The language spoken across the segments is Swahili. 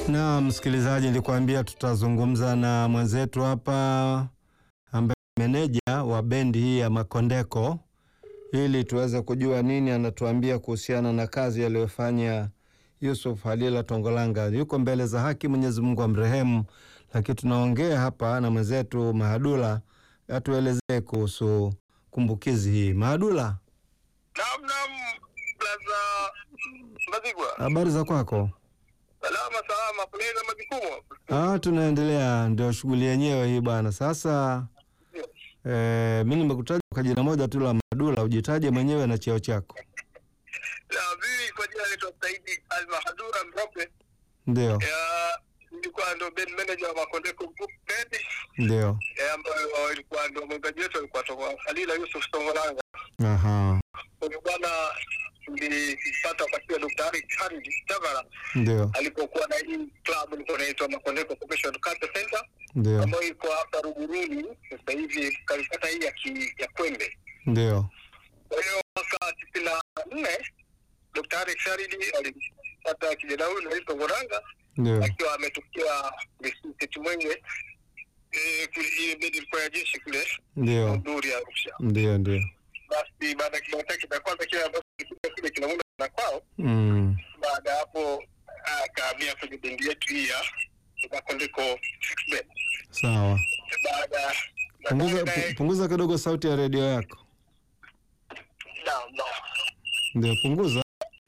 Na msikilizaji, nilikwambia tutazungumza na mwenzetu hapa ambaye meneja wa bendi hii ya Makondeko ili tuweze kujua nini anatuambia kuhusiana na kazi aliyofanya Yusuf Halila Tongolanga. Yuko mbele za haki, Mwenyezi Mungu amrehemu, lakini tunaongea hapa na mwenzetu Mahadula atuelezee kuhusu kumbukizi hii. Mahadula. Naam, blaza Mbazigwa. Habari za kwako? Salama, kuna majukumu. Tunaendelea, ndio shughuli yenyewe hii bwana. Sasa mimi nimekutaja kwa jina moja tu la Mahadula, ujitaje mwenyewe na cheo chako. Mimi kwa jina naitwa Saidi Al-Mahadura Mrope. Ndio. Nilikuwa ndo band manager wa Makondeko Group Band. Ndio. Ambayo ilikuwa ndo mwimbaji wetu alikuwa Halila Yusuf Tongolanga. Aha. Kwa bwana nilipata kwa Daktari Khalid Tabara. Ndio. Alipokuwa na hii club ilikuwa inaitwa Makondeko Professional Culture Center. Ndio. Ambayo iko hapa Ruguruni sasa hivi kalikata hii ya Kwembe. Ndio. Kwa hiyo mwaka 94 Daktari Khalid alipata kijana huyu anaitwa Tongolanga. Ndio. Akiwa ametokea Misiti Mwenge ile bedi ilikuwa ya jeshi kule. Ndio. Nduri ya Arusha. Ndio. Basi baada ya kile cha kwanza kile ambacho kile kinaunda na kwao. Baada hapo akahamia kwenye bendi yetu hii ya Makondeko Band. Sawa. Baada Punguza kidogo sauti ya redio yako. No. Ndio, punguza.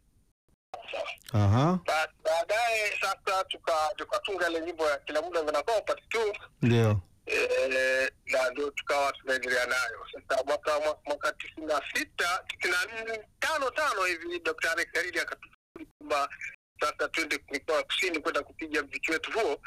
Aha. Baadaye sasa tukatunga ile nyimbo ya kila muda vinakuwa part 2. Ndio. Na ndio tukawa tunaendelea nayo. Sasa mwaka 96 95 hivi Daktari Khalid akatufundi kwamba sasa twende kwa kusini kwenda kupiga mziki wetu huo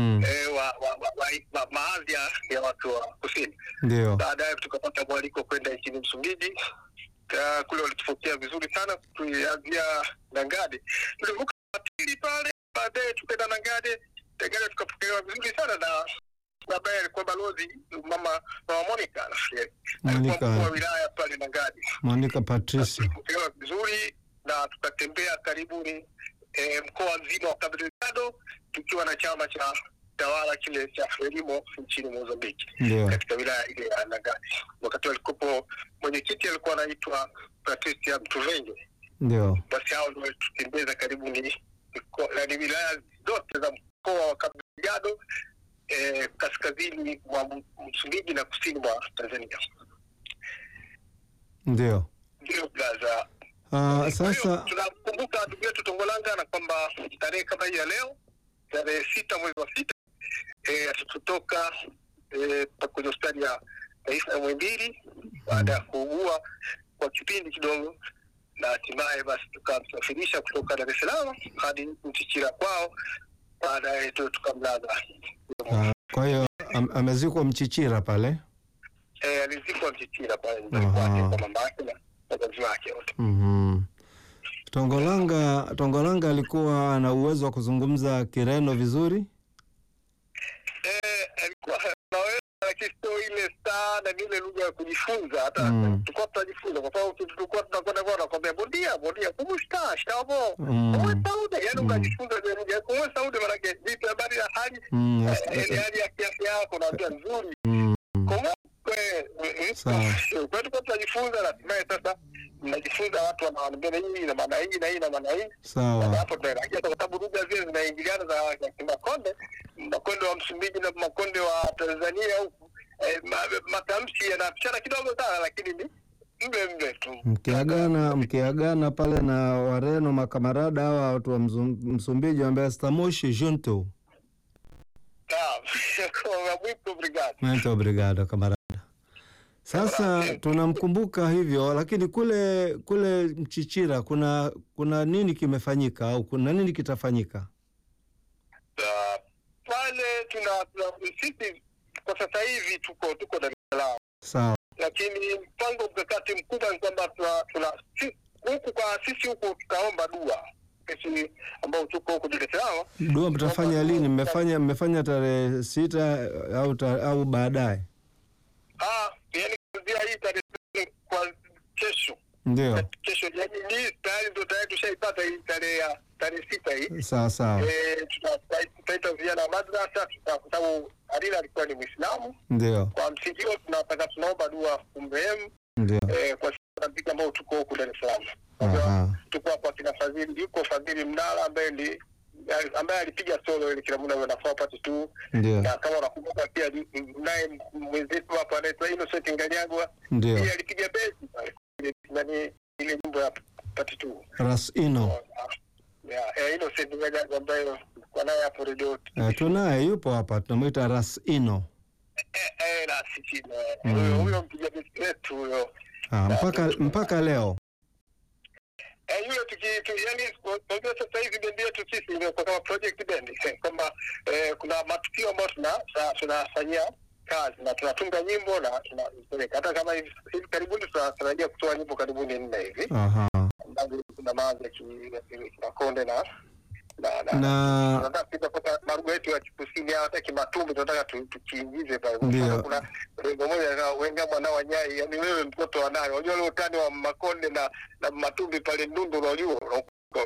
wa maadhi ya watu wa kusini. Ndio. Baadaye tukapata mwaliko kwenda nchini Msumbiji. Kule walitupokea vizuri sana, tulianzia Nangade. Tulivuka Matili pale, baadaye tukaenda Nangade tukapokelewa vizuri sana na baadaye alikuwa balozi mama Monica alikuwa mkuu wa wilaya pale Nangade. Monica Patricia. Tulipokelewa vizuri na tukatembea karibuni mkoa mzima wa Cabo Delgado tukiwa na chama cha tawala kile cha Frelimo nchini Mozambique. Katika wilaya ile ya Nangade. Wakati alikopo mwenyekiti alikuwa anaitwa Patricia Mtuvenge. Ndio. Basi hao ndio tutembeza karibuni ni wilaya zote za mkoa wa Cabo Delgado kaskazini mwa Msumbiji na kusini mwa Tanzania. Ndio. Ndio blaza. Sasa tunakumbuka ndugu yetu Tongolanga na kwamba tarehe kama hii ya leo tarehe 6 mwezi wa 6 tutoka kwenye hospitali ya taifa ya Muhimbili baada ya kuugua kwa kipindi kidogo na hatimaye basi tukamsafirisha kutoka Dar es Salaam hadi Mchichira kwao, baadaye tukamlaza. Kwa hiyo amezikwa Mchichira pale? Alizikwa Mchichira pale kwa mama yake na wazazi wake wote. Tongolanga alikuwa ana uwezo wa kuzungumza Kireno vizuri? Alikuwa anaweza, lakini sio ile sana ile lugha ya kujifunza. Hata tulikuwa tunajifunza kwa sababu tulikuwa tunakwenda kwa kwambia bondia kumusta shabo saude, yaani unajifunza ile lugha kwa saude, maana yake vipi habari ya hali hali ya kiafya yako na ndio nzuri kwa tulikuwa tunajifunza na sasa mnajifunza watu wanaambia hii na maana hii na hii na maana hii. Sawa. Hapo tena kwa sababu lugha zile zinaingiliana za Makonde wa Msumbiji na Makonde wa Tanzania huku matamshi yanapishana kidogo sana, lakini ni mbe tu. Mkiagana pale na Wareno makamarada hawa watu wa Msumbiji ambao stamoshi junto. Muito obrigado kamarada. Sasa tunamkumbuka hivyo, lakini kule Mchichira kuna nini kimefanyika au kuna nini kitafanyika? Pale sisi kwa sasa hivi tuko Dar es Salaam. Sawa. Lakini mpango mkakati mkubwa ni kwamba huku kwa sisi huku tutaomba dua. Sisi ambao tuko huko Dar es Salaam. Dua mtafanya lini? Mmefanya tarehe 6 au baadaye? Yani kuanzia hii tarehe kwa kesho. Ndio. Kesho yani tayari ndio tushaipata hii tarehe 6 hii. Sawa. Tutafanya tunaita vijana wa madrasa, kwa sababu Adila alikuwa ni Muislamu. Ndio. Kwa msingi huo tunaomba dua kumrehemu. Ndio. Kwa sababu ambao tuko huko Dar es Aha. tuko hapa kina Fadhili, yuko Fadhili Mnala ambaye alipiga solo ile kila mmoja anafaa pati tu. Ndio. Na kama unakumbuka pia naye mwenzetu hapa anaitwa Innocent Nganyagwa. Ndio. Yeye alipiga besi pale. Nani ile nyimbo ya pati tu. Rasino. Innocent Nganyagwa ambaye kwa naye hapo radio. Tunaye yupo hapa, tunamuita Rasino. Rasino. Huyo mpiga besi wetu huyo. Mpaka leo. Hiyo yani kwa sasa hivi bendi yetu sisi ndio kama project band, kwamba kuna matukio ambayo tunafanyia kazi na tunatunga nyimbo na tunapeleka. Hata kama hivi karibuni tunatarajia kutoa nyimbo karibuni 4 hivi. Aha. Kuna maanza na Konde na tunataka kupata marugo yetu ya Kusini hata Kimatumbi, tunataka tukiingize pale. Kuna lengo moja wenga mwana wa Nyai, yani wewe mtoto wa nani, unajua ile utani wa Makonde na Matumbi pale Ndundu, unajua.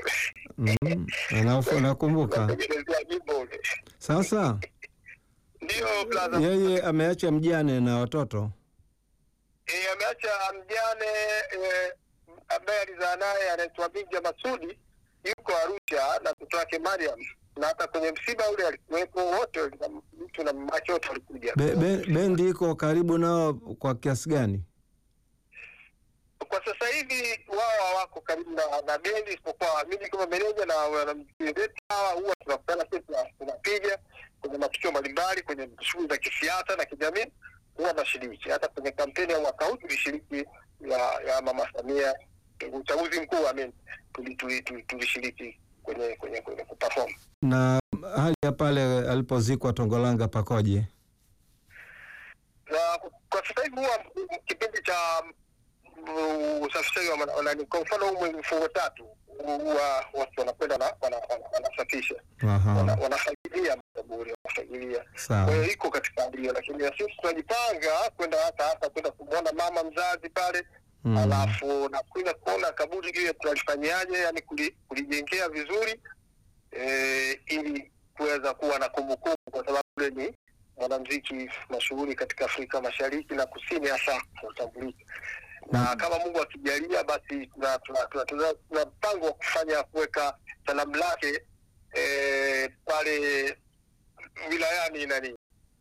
Nakumbuka. Sasa ndio plaza. Yeye ameacha mjane na watoto. Ameacha mjane ambaye alizaa naye anaitwa Binja Masudi, yuko Arusha, na mtoto wake Mariam, na hata kwenye msiba ule alikuwepo wote, mtu na mama wote walikuja. Bendi iko karibu nao kwa kiasi gani? Kwa sasa hivi wao hawako karibu na bendi, isipokuwa mimi kama meneja na mwenzetu hawa huwa tunakutana sisi, tunapiga kwenye matukio mbalimbali, kwenye shughuli za kisiasa na kijamii huwa nashiriki. Hata kwenye kampeni ya mwaka huu tulishiriki ya Mama Samia, uchaguzi mkuu tulishiriki kwenye kuperform. Na hali ya pale alipozikwa Tongolanga pakoje? Kwa sasa hivi huwa kipindi cha usafishaji wa kwa mfano mfungo 3 huwa watu wanakwenda wanasafisha. Wanafagilia makaburi, wanafagilia. Kwa hiyo iko katika hali, lakini sisi tunajipanga kwenda hata kwenda kumwona mama mzazi pale. Alafu na kwenda kuona kaburi ile tunalifanyaje, yani kulijengea vizuri ili kuweza kuwa na kumbukumbu, kwa sababu yule ni mwanamuziki mashuhuri katika Afrika Mashariki na Kusini, hasa utambulika. Na kama Mungu akijalia, basi tuna mpango wa kufanya kuweka sanamu lake pale wilayani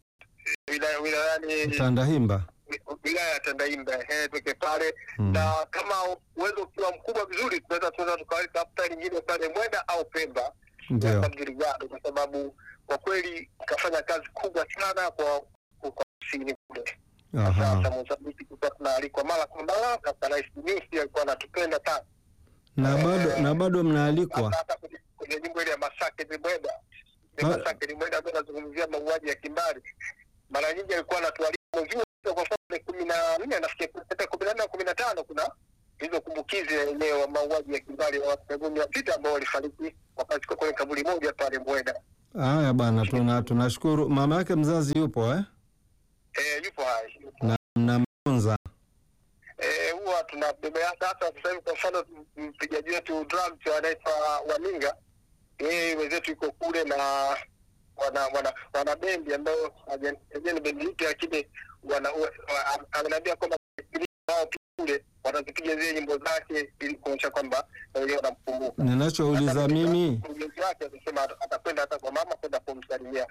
Tandahimba, wilaya ya Tandahimba, tuke pale. Na kama uwezo ukiwa mkubwa vizuri, tunaweza tukaweka hafta nyingine pale Mwenda au Pemba, ndio kwa sababu kwa kweli kafanya kazi kubwa sana kwa Kusini kule. Sasa Mozambiki tunaalikwa mara kwa mara, kama Rais News alikuwa anatupenda sana. Na bado mnaalikwa hata kwenye nyimbo ile ya Masake ni Mwenda. Masake ni Mwenda, anazungumzia mauaji ya kimbari. Mara nyingi alikuwa anatualika mwezi kwa mfano 14 nafikia 14 15, kuna hizo kumbukizi eneo wa mauaji ya kimbari wa watu 600 ambao walifariki wakati kwenye kaburi moja pale Mwenda. Haya bwana, tunashukuru. Mama yake mzazi yupo yupo hai. Na mtunza. Huwa tunabebea hata sasa hivi, kwa mfano mpigaji wetu drum anaitwa Waninga, wenzetu yuko kule, na wana bendi ambayo ni bendi hii, lakini ananiambia kwamba wao kule watazipiga zile nyimbo zake ili kuonyesha kwamba wao wanamkumbuka. Ninachouliza mimi, anasema atakwenda hata kwa mama kwenda kumsalimia.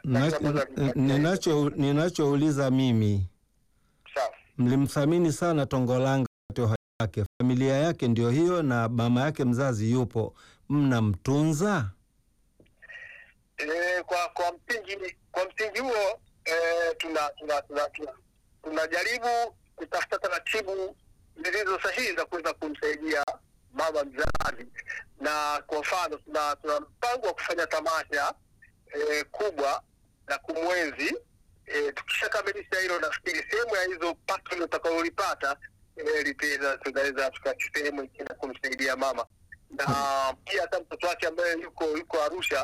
Ninachouliza mimi, sawa, mlimthamini sana Tongolanga wake, familia yake ndio hiyo, na mama yake mzazi yupo, mnamtunza? Kwa msingi huo tunajaribu kutafuta taratibu zilizo sahihi za kuweza kumsaidia mama mzazi. Na kwa mfano tuna mpango wa kufanya tamasha kubwa la kumwenzi. Tukishakamilisha hilo, nafikiri sehemu ya hizo pato utakayolipata tunaweza tukasehemu ingine kumsaidia mama. Na pia hata mtoto wake ambaye yuko Arusha,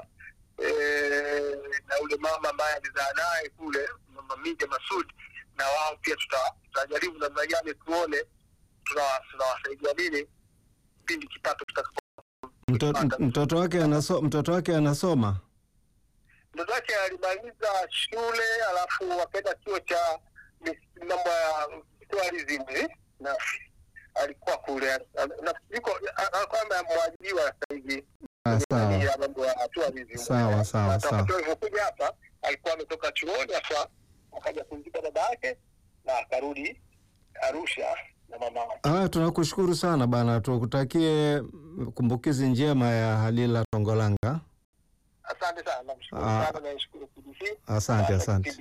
na ule mama ambaye alizaa naye kule, Mama Binja Masudi, na wao pia tutajaribu namna gani tuone tunawasaidia nini pindi kipato Mtoto wake anasoma. Mtoto wake alimaliza shule alafu akaenda chuo cha mambo ya tourism na alikuwa kule na yuko kama mwajiriwa sasa hivi. Sawa. Mambo ya tourism. Sawa. Alipokuja hapa alikuwa ametoka chuoni afa akaja kumzika baba yake na akarudi Arusha na mama. Tunakushukuru sana bana, tukutakie kumbukizi njema ya Halila Tongolanga. Asante sana, namshukuru sana na nashukuru KBC. Asante.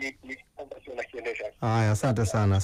Asante sana.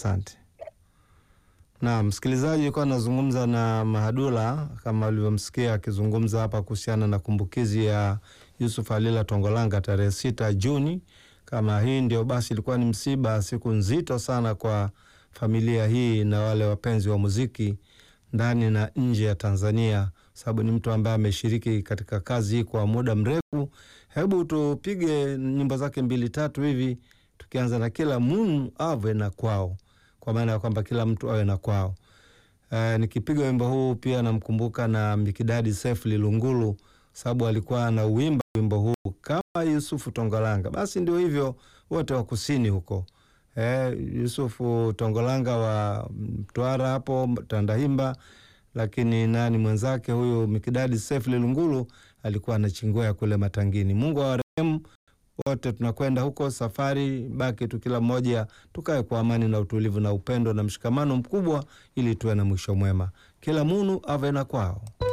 Na msikilizaji, yuko anazungumza na Mahadula kama ulivyomsikia akizungumza hapa kuhusiana na kumbukizi ya Yusuf Halila Tongolanga tarehe 6 Juni. Kama hii ndio basi ilikuwa ni msiba, siku nzito sana kwa familia hii na wale wapenzi wa muziki ndani na nje ya Tanzania, sababu ni mtu ambaye ameshiriki katika kazi hii kwa muda mrefu. Hebu tupige nyimbo zake 2-3 hivi, tukianza na kila munu ave na kwao, kwa maana ya kwamba kila mtu awe na kwao. Nikipiga wimbo huu pia namkumbuka na Mikidadi Seif Lilungulu, sababu alikuwa na uimba wimbo huu kama Yusufu Tongolanga. Basi ndio hivyo wote wa kusini huko. Yusufu Tongolanga wa Mtwara hapo Tandahimba, lakini nani mwenzake huyu Mikidadi Seif Lilungulu alikuwa anachingwea kule Matangini. Mungu awarehemu wote. Tunakwenda huko safari, baki tu kila mmoja tukae kwa amani na utulivu na upendo na mshikamano mkubwa ili tuwe na mwisho mwema. Kila munu ave na kwao.